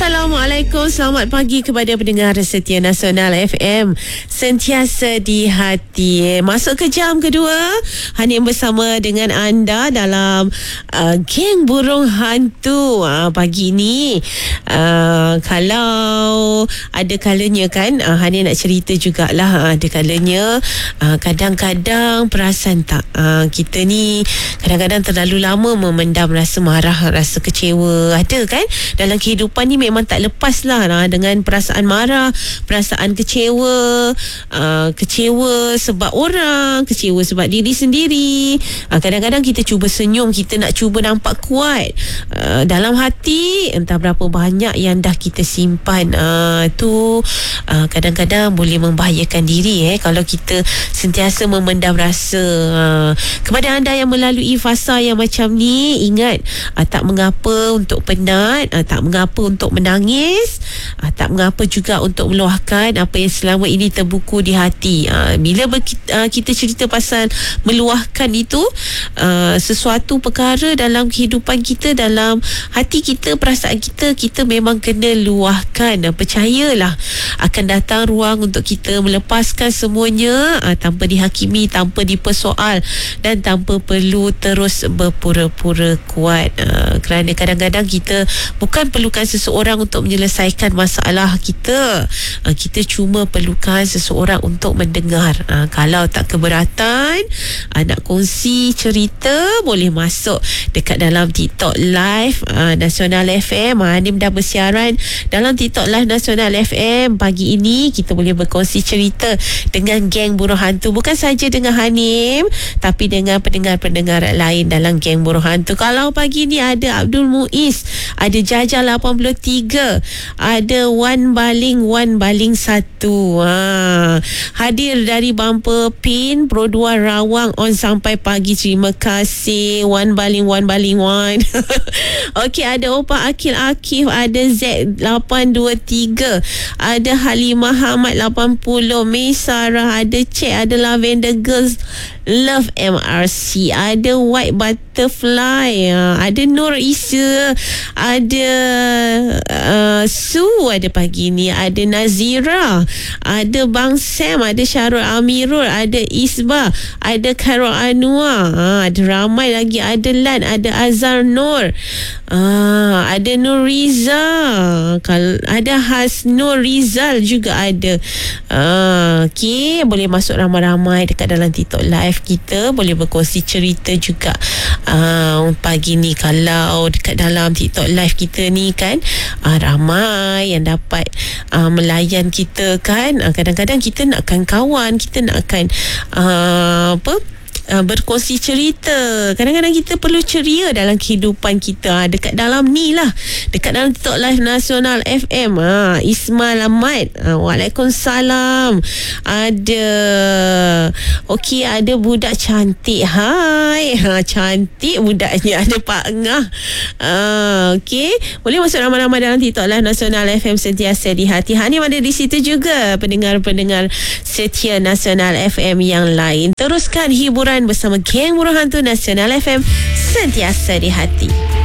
Assalamualaikum, selamat pagi kepada pendengar setia Nasional FM, sentiasa di hati. Masuk ke jam kedua, Hanim bersama dengan anda dalam Geng Burung Hantu. Pagi ni kalau ada kalanya kan, Hanim nak cerita jugalah, ada kalanya kadang-kadang perasan tak, kita ni kadang-kadang terlalu lama memendam rasa marah, rasa kecewa. Ada kan dalam kehidupan ni, memang tak lepas lah dengan perasaan marah, perasaan kecewa, kecewa sebab orang, kecewa sebab diri sendiri. Kadang-kadang kita cuba senyum, kita nak cuba nampak kuat, dalam hati entah berapa banyak yang dah kita simpan. Tu kadang-kadang boleh membahayakan diri kalau kita sentiasa memendam rasa. Kepada anda yang melalui fasa yang macam ni, ingat, tak mengapa untuk penat, tak mengapa untuk menangis, tak mengapa juga untuk meluahkan apa yang selama ini terbuku di hati. Bila kita cerita pasal meluahkan itu, sesuatu perkara dalam kehidupan kita, dalam hati kita, perasaan kita, kita memang kena luahkan. Percayalah, akan datang ruang untuk kita melepaskan semuanya, tanpa dihakimi, tanpa dipersoal, dan tanpa perlu terus berpura-pura kuat. Kerana kadang-kadang kita bukan perlukan seseorang untuk menyelesaikan masalah kita, kita cuma perlukan seseorang untuk mendengar. Kalau tak keberatan, nak kongsi cerita, boleh masuk dekat dalam TikTok Live Nasional FM. Hanim dah bersiaran dalam TikTok Live Nasional FM. Pagi ini kita boleh berkongsi cerita dengan Geng Burung Hantu, bukan saja dengan Hanim, tapi dengan pendengar-pendengar lain dalam Geng Burung Hantu. Kalau pagi ni ada Abdul Muiz, ada Jaja 83, ada Wan Baling 1. Hadir dari Bumper Pin Pro 2 Rawang on sampai pagi. Terima kasih Wan Baling 1. Okey, ada Opa Akil Akif, ada Z823, ada Halimah Hamad 80, May Sarah, ada Cik, ada Lavender Girls Love MRC, ada White Butterfly, ada Nur Isa, ada Su, ada pagi ni, ada Nazira, ada Bang Sam, ada Syarul Amirul, ada Isbah, ada Karol Anwar, ada ramai lagi, ada Lan, ada Azhar Nur, ada Nur Riza, ada Hasnur Rizal juga ada. Okey, boleh masuk ramai-ramai dekat dalam TikTok Live kita, boleh berkongsi cerita juga. Pagi ni kalau dekat dalam TikTok Live kita ni kan, ramai yang dapat melayan kita kan. Kadang-kadang kita nakkan kawan, kita nakkan berkongsi cerita. Kadang-kadang kita perlu ceria dalam kehidupan kita. Dekat dalam ni lah, dekat dalam TikTok Live Nasional FM, Ismail Ahmad, Waalaikumsalam. Ada okey, ada budak cantik. Hai, cantik budaknya. Ada Pak Engah. Okey, boleh masuk ramai-ramai dalam TikTok Live Nasional FM, sentiasa di hati. Hanim ada di situ juga, pendengar-pendengar setia Nasional FM yang lain. Teruskan hiburan bersama Geng Burung Hantu Nasional FM, sentiasa di hati.